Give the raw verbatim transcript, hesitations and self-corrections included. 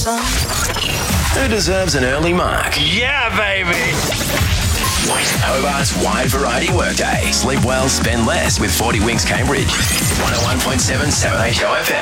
awesome? Who deserves an early mark? Yeah, baby! Hobart's wide variety workday. Sleep well, spend less with forty Winks Cambridge. one oh one point seven seven H O F M.